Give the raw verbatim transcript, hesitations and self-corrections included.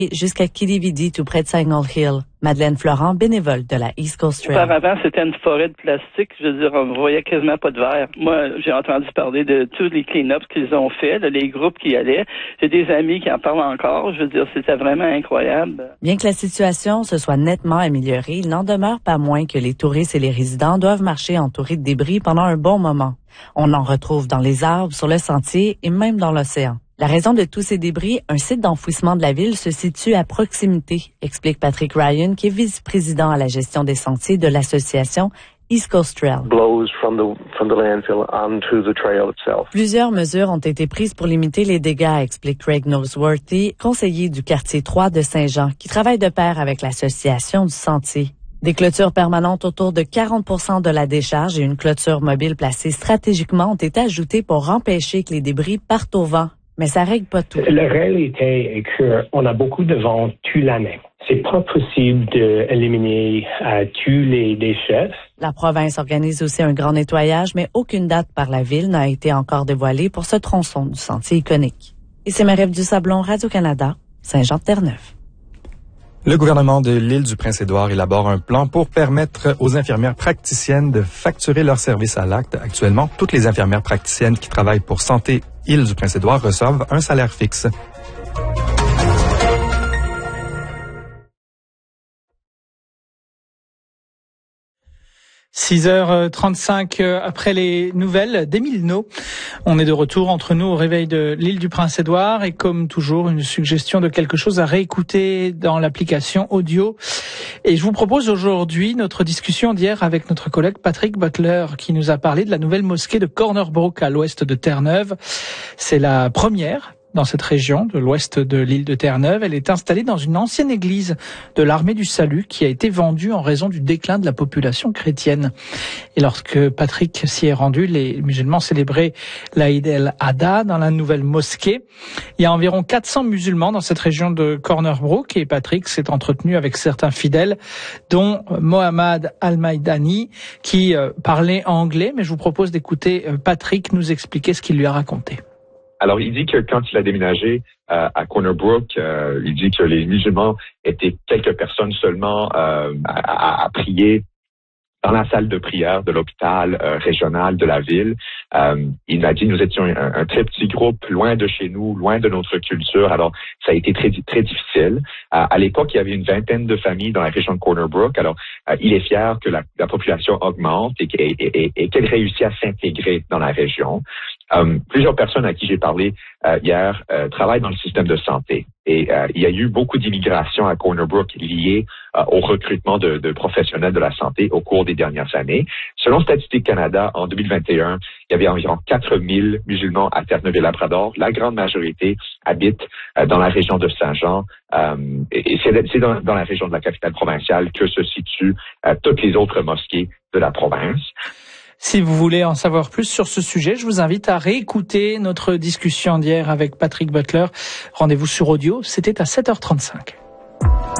jusqu'à Kidividi, tout près de Signal Hill. Madeleine Florent, bénévole de la East Coast Trail. Auparavant, c'était une forêt de plastique. Je veux dire, on voyait quasiment pas de verre. Moi, j'ai entendu parler de tous les clean-ups qu'ils ont fait, là, les groupes qui allaient. J'ai des amis qui en parlent encore. Je veux dire, c'était vraiment incroyable. Bien que la situation se soit nettement améliorée, il n'en demeure pas moins que les touristes et les résidents doivent marcher entourés de débris pendant un bon moment. On en retrouve dans les arbres, sur le sentier et même dans l'océan. La raison de tous ces débris, un site d'enfouissement de la ville se situe à proximité, explique Patrick Ryan, qui est vice-président à la gestion des sentiers de l'association East Coast Trail. Plusieurs mesures ont été prises pour limiter les dégâts, explique Craig Noseworthy, conseiller du quartier trois de Saint-Jean, qui travaille de pair avec l'association du sentier. Des clôtures permanentes autour de quarante pour cent de la décharge et une clôture mobile placée stratégiquement ont été ajoutées pour empêcher que les débris partent au vent. Mais ça règle pas tout. La réalité est qu'on a beaucoup de vent toute l'année. C'est pas possible d'éliminer euh, tous les déchets. La province organise aussi un grand nettoyage, mais aucune date par la ville n'a été encore dévoilée pour ce tronçon du sentier iconique. Et c'est Marie-Ève Dusablon, Radio-Canada, Saint-Jean-de-Terre-Neuve. Le gouvernement de l'île du Prince-Édouard élabore un plan pour permettre aux infirmières praticiennes de facturer leurs services à l'acte. Actuellement, toutes les infirmières praticiennes qui travaillent pour Santé Île du Prince-Édouard reçoivent un salaire fixe. six heures trente-cinq après les nouvelles d'Émile No. On est de retour entre nous au réveil de l'île du Prince-Édouard et comme toujours, une suggestion de quelque chose à réécouter dans l'application audio. Et je vous propose aujourd'hui notre discussion d'hier avec notre collègue Patrick Butler qui nous a parlé de la nouvelle mosquée de Corner Brook à l'ouest de Terre-Neuve. C'est la première dans cette région de l'ouest de l'île de Terre-Neuve. Elle est installée dans une ancienne église de l'armée du salut qui a été vendue en raison du déclin de la population chrétienne. Et lorsque Patrick s'y est rendu, les musulmans célébraient l'Aïd el-Adha dans la nouvelle mosquée. Il y a environ quatre cents musulmans dans cette région de Corner Brook et Patrick s'est entretenu avec certains fidèles, dont Mohamed Al-Maïdani qui euh, parlait anglais. Mais je vous propose d'écouter euh, Patrick nous expliquer ce qu'il lui a raconté. Alors, il dit que quand il a déménagé euh, à Corner Brook, euh, il dit que les musulmans étaient quelques personnes seulement euh, à, à, à prier dans la salle de prière de l'hôpital euh, régional de la ville. Euh, il m'a dit nous étions un, un très petit groupe, loin de chez nous, loin de notre culture. Alors, ça a été très très difficile. Euh, à l'époque, il y avait une vingtaine de familles dans la région de Corner Brook. Alors, euh, il est fier que la, la population augmente et, et, et, et qu'elle réussit à s'intégrer dans la région. Euh, plusieurs personnes à qui j'ai parlé euh, hier euh, travaillent dans le système de santé. Et euh, il y a eu beaucoup d'immigration à Corner Brook liée euh, au recrutement de, de professionnels de la santé au cours des dernières années. Selon Statistique Canada, en deux mille vingt et un, il y avait environ quatre mille musulmans à Terre-Neuve et Labrador. La grande majorité habitent euh, dans la région de Saint-Jean. Euh, et c'est, c'est dans, dans la région de la capitale provinciale que se situent euh, toutes les autres mosquées de la province. Si vous voulez en savoir plus sur ce sujet, je vous invite à réécouter notre discussion d'hier avec Patrick Butler. Rendez-vous sur audio, c'était à sept heures trente-cinq.